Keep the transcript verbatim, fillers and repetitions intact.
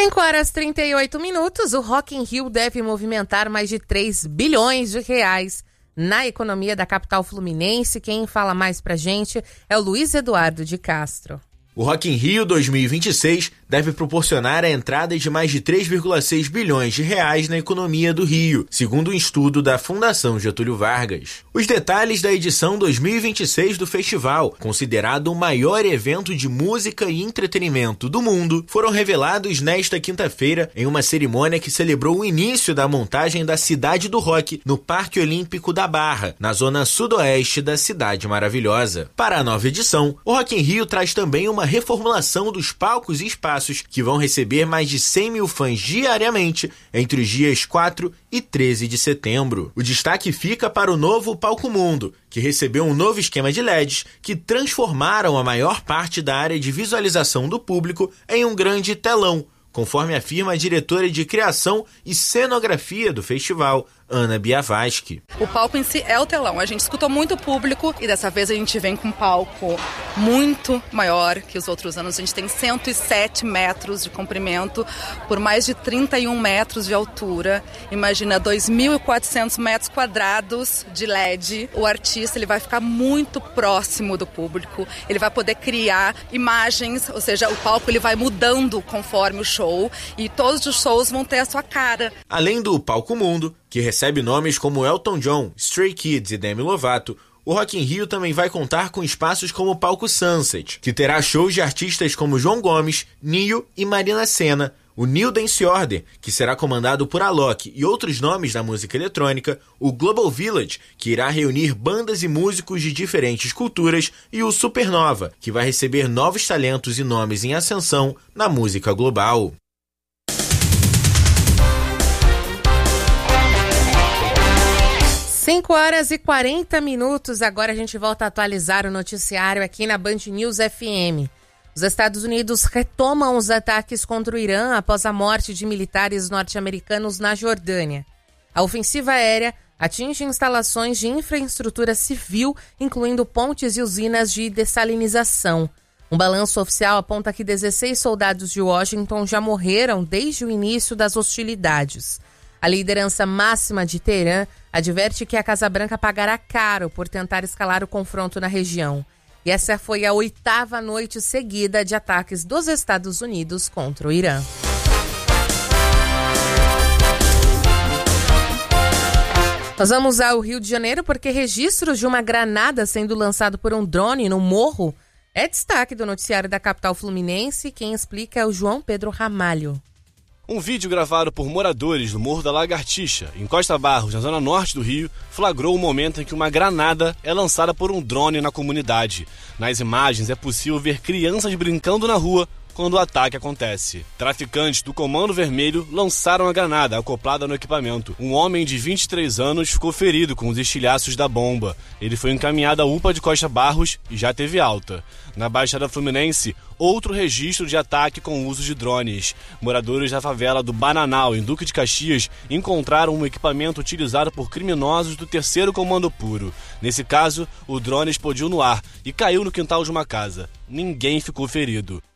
cinco horas e trinta e oito minutos, o Rock in Rio deve movimentar mais de três bilhões de reais na economia da capital fluminense. Quem fala mais pra gente é o Luiz Eduardo de Castro. O Rock in Rio dois mil e vinte e seis deve proporcionar a entrada de mais de três vírgula seis bilhões de reais na economia do Rio, segundo um estudo da Fundação Getúlio Vargas. Os detalhes da edição dois mil e vinte e seis do festival, considerado o maior evento de música e entretenimento do mundo, foram revelados nesta quinta-feira em uma cerimônia que celebrou o início da montagem da Cidade do Rock no Parque Olímpico da Barra, na zona sudoeste da Cidade Maravilhosa. Para a nova edição, o Rock in Rio traz também uma reformulação dos palcos e espaços que vão receber mais de cem mil fãs diariamente entre os dias quatro e treze de setembro. O destaque fica para o novo Palco Mundo, que recebeu um novo esquema de L E Ds que transformaram a maior parte da área de visualização do público em um grande telão, conforme afirma a diretora de criação e cenografia do festival, Ana Biavaschi. O palco em si é o telão. A gente escutou muito o público e dessa vez a gente vem com um palco muito maior que os outros anos. A gente tem cento e sete metros de comprimento por mais de trinta e um metros de altura. Imagina dois mil e quatrocentos metros quadrados de L E D. O artista ele vai ficar muito próximo do público. Ele vai poder criar imagens, ou seja, o palco ele vai mudando conforme o show e todos os shows vão ter a sua cara. Além do Palco Mundo, que recebe nomes como Elton John, Stray Kids e Demi Lovato, o Rock in Rio também vai contar com espaços como o Palco Sunset, que terá shows de artistas como João Gomes, Nio e Marina Sena, o New Dance Order, que será comandado por Alok e outros nomes da música eletrônica, o Global Village, que irá reunir bandas e músicos de diferentes culturas, e o Supernova, que vai receber novos talentos e nomes em ascensão na música global. cinco horas e quarenta minutos, agora a gente volta a atualizar o noticiário aqui na Band News F M. Os Estados Unidos retomam os ataques contra o Irã após a morte de militares norte-americanos na Jordânia. A ofensiva aérea atinge instalações de infraestrutura civil, incluindo pontes e usinas de dessalinização. Um balanço oficial aponta que dezesseis soldados de Washington já morreram desde o início das hostilidades. A liderança máxima de Teherã adverte que a Casa Branca pagará caro por tentar escalar o confronto na região. E essa foi a oitava noite seguida de ataques dos Estados Unidos contra o Irã. Nós vamos ao Rio de Janeiro porque registros de uma granada sendo lançado por um drone no morro é destaque do noticiário da capital fluminense. Quem explica é o João Pedro Ramalho. Um vídeo gravado por moradores do Morro da Lagartixa, em Costa Barros, na zona norte do Rio, flagrou o momento em que uma granada é lançada por um drone na comunidade. Nas imagens é possível ver crianças brincando na rua quando o ataque acontece. Traficantes do Comando Vermelho lançaram a granada acoplada no equipamento. Um homem de vinte e três anos ficou ferido com os estilhaços da bomba. Ele foi encaminhado à U P A de Costa Barros e já teve alta. Na Baixada Fluminense, outro registro de ataque com o uso de drones. Moradores da favela do Bananal, em Duque de Caxias, encontraram um equipamento utilizado por criminosos do terceiro Comando Puro. Nesse caso, o drone explodiu no ar e caiu no quintal de uma casa. Ninguém ficou ferido.